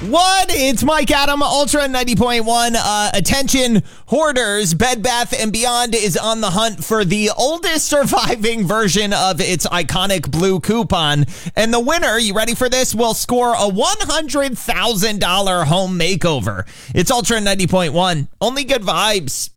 What? It's Mike Adam, Ultra 90.1. Attention, hoarders. Bed Bath & Beyond is on the hunt for the oldest surviving version of its iconic blue coupon. And the winner, you ready for this, will score a $100,000 home makeover. It's Ultra 90.1. Only good vibes.